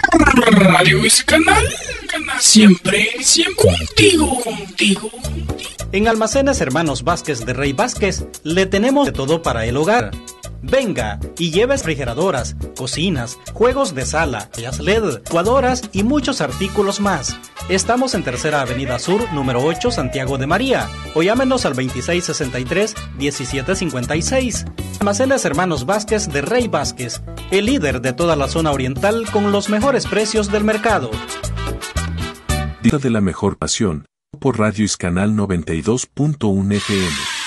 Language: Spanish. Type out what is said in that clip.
Radio es canal, siempre contigo. En Almacenes Hermanos Vázquez de Rey Vázquez le tenemos de todo para el hogar. Venga y lleve refrigeradoras, cocinas, juegos de sala, ollas LED, licuadoras y muchos artículos más. Estamos en Tercera Avenida Sur, número 8, Santiago de María, o llámenos al 2663-1756. Almacenes Hermanos Vázquez de Rey Vázquez, el líder de toda la zona oriental con los mejores precios del mercado. Día de la mejor pasión, por Radio Canal 92.1 FM.